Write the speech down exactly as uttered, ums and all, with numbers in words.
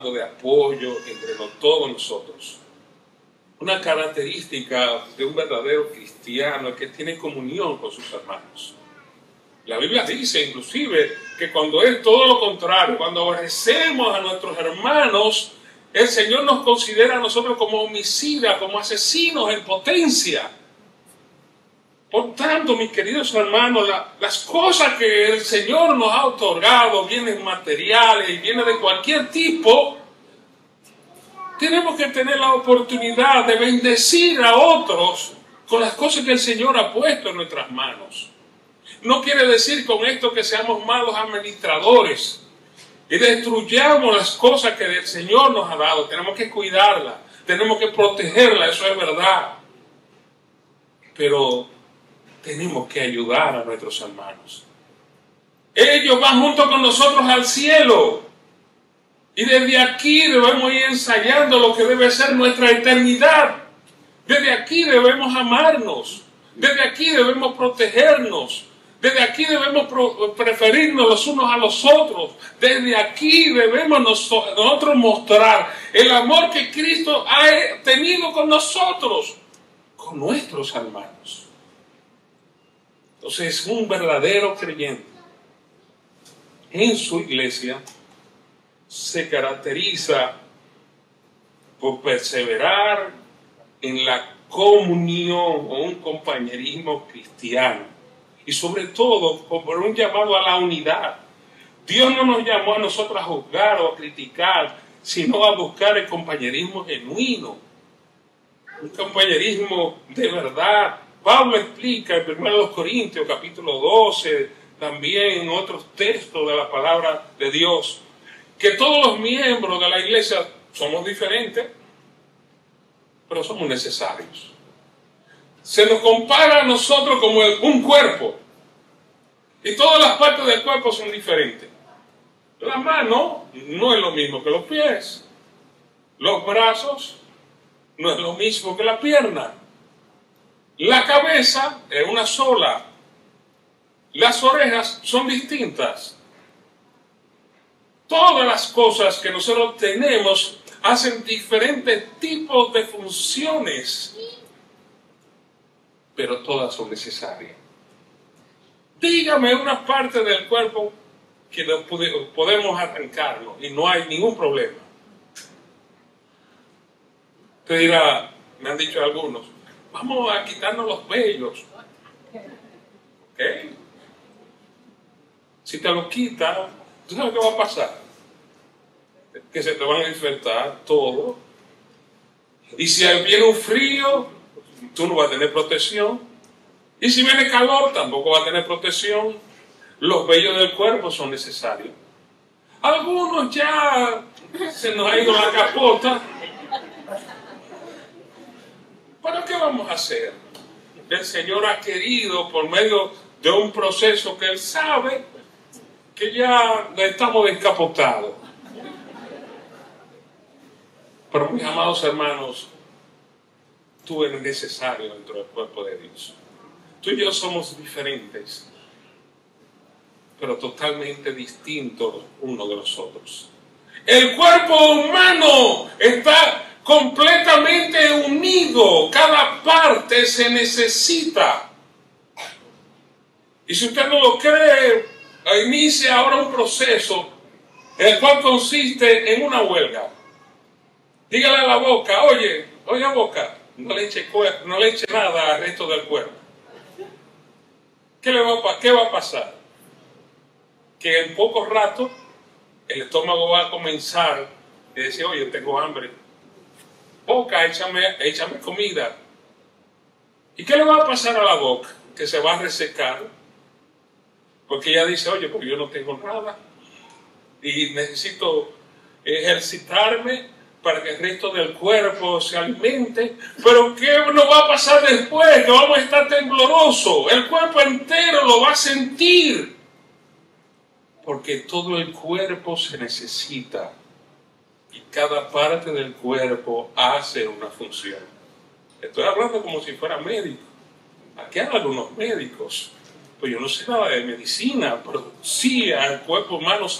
de apoyo entre todos nosotros. Una característica de un verdadero cristiano es que tiene comunión con sus hermanos. La Biblia dice inclusive que cuando es todo lo contrario, cuando aborrecemos a nuestros hermanos, el Señor nos considera a nosotros como homicidas, como asesinos en potencia. Por tanto, mis queridos hermanos, la, las cosas que el Señor nos ha otorgado, bienes materiales y bienes de cualquier tipo, tenemos que tener la oportunidad de bendecir a otros con las cosas que el Señor ha puesto en nuestras manos. No quiere decir con esto que seamos malos administradores y destruyamos las cosas que el Señor nos ha dado. Tenemos que cuidarlas, tenemos que protegerlas, eso es verdad. Pero tenemos que ayudar a nuestros hermanos. Ellos van junto con nosotros al cielo. Y desde aquí debemos ir ensayando lo que debe ser nuestra eternidad. Desde aquí debemos amarnos. Desde aquí debemos protegernos. Desde aquí debemos preferirnos los unos a los otros. Desde aquí debemos nosotros mostrar el amor que Cristo ha tenido con nosotros, con nuestros hermanos. Entonces, un verdadero creyente en su iglesia se caracteriza por perseverar en la comunión o un compañerismo cristiano y sobre todo por un llamado a la unidad. Dios no nos llamó a nosotros a juzgar o a criticar, sino a buscar el compañerismo genuino, un compañerismo de verdad. Pablo explica en primero Corintios capítulo doce, también en otros textos de la palabra de Dios, que todos los miembros de la iglesia somos diferentes, pero somos necesarios. Se nos compara a nosotros como un cuerpo, y todas las partes del cuerpo son diferentes. La mano no es lo mismo que los pies, los brazos no es lo mismo que la pierna, la cabeza es una sola, las orejas son distintas. Todas las cosas que nosotros tenemos hacen diferentes tipos de funciones, pero todas son necesarias. Dígame una parte del cuerpo que no podemos arrancarlo y no hay ningún problema. Usted dirá, me han dicho algunos, vamos a quitarnos los vellos. ¿Ok? Si te los quitas, ¿tú sabes qué va a pasar? Que se te van a infectar todo. Y si viene un frío, tú no vas a tener protección. Y si viene calor, tampoco vas a tener protección. Los vellos del cuerpo son necesarios. Algunos ya se nos ha ido la capota. ¿Pero qué vamos a hacer? El Señor ha querido, por medio de un proceso que Él sabe, que ya estamos descapotados. Pero mis amados hermanos, tú eres necesario dentro del cuerpo de Dios. Tú y yo somos diferentes, pero totalmente distintos uno de los otros. El cuerpo humano está completamente unido, cada parte se necesita. Y si usted no lo cree, inicia ahora un proceso, el cual consiste en una huelga. Dígale a la boca, oye, oye boca, no le eche, no le eche nada al resto del cuerpo. ¿Qué, le va a, ¿Qué va a pasar? Que en poco rato el estómago va a comenzar a decir, oye, tengo hambre. Boca, échame, échame comida. ¿Y qué le va a pasar a la boca? Que se va a resecar. Porque ella dice, oye, porque yo no tengo nada. Y necesito ejercitarme para que el resto del cuerpo se alimente. Pero ¿qué nos va a pasar después? Que vamos a estar temblorosos. El cuerpo entero lo va a sentir. Porque todo el cuerpo se necesita. Y cada parte del cuerpo hace una función. Estoy hablando como si fuera médico. Aquí hay algunos médicos. Pues yo no sé nada de medicina, pero sí al cuerpo humano